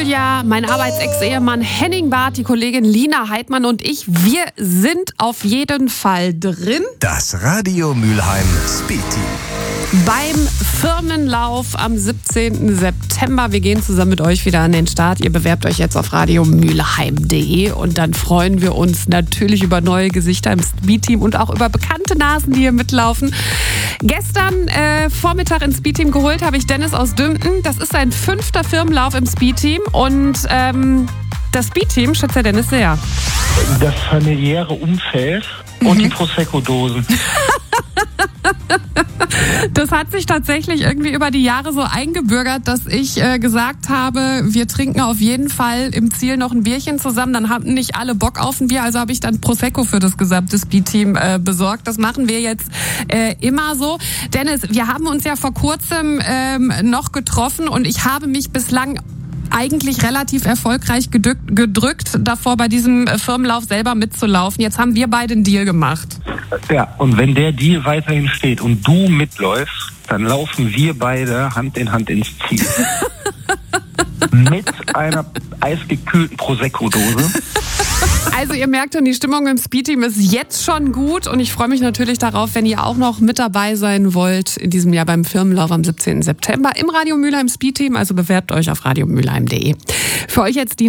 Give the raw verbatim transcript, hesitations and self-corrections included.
Claudia, mein Arbeitsex-Ehemann Henning Barth, die Kollegin Lina Heidmann und ich, wir sind auf jeden Fall drin. Das Radio Mülheim Speed Team. Beim Firmenlauf am siebzehnten September. Wir gehen zusammen mit euch wieder an den Start. Ihr bewerbt euch jetzt auf radio mülheim punkt de und dann freuen wir uns natürlich über neue Gesichter im Speed-Team und auch über bekannte Nasen, die hier mitlaufen. Gestern äh, Vormittag ins Speed-Team geholt habe ich Dennis aus Dümpen. Das ist sein fünfter Firmenlauf im Speed-Team und ähm, das Speed-Team schätzt der Dennis sehr. Das familiäre Umfeld und mhm. die Prosecco-Dosen. Das hat sich tatsächlich irgendwie über die Jahre so eingebürgert, dass ich äh, gesagt habe, wir trinken auf jeden Fall im Ziel noch ein Bierchen zusammen. Dann hatten nicht alle Bock auf ein Bier, also habe ich dann Prosecco für das gesamte Speed-Team äh, besorgt. Das machen wir jetzt äh, immer so. Dennis, wir haben uns ja vor kurzem ähm, noch getroffen und ich habe mich bislang eigentlich relativ erfolgreich gedrückt, gedrückt davor, bei diesem Firmenlauf selber mitzulaufen. Jetzt haben wir beide einen Deal gemacht. Ja, und wenn der Deal weiterhin steht und du mitläufst, dann laufen wir beide Hand in Hand ins Ziel. Mit einer eisgekühlten Prosecco-Dose. Also ihr merkt schon, die Stimmung im Speed-Team ist jetzt schon gut und ich freue mich natürlich darauf, wenn ihr auch noch mit dabei sein wollt in diesem Jahr beim Firmenlauf am siebzehnten September im Radio Mülheim Speed-Team. Also bewerbt euch auf radio mülheim punkt de. Für euch jetzt die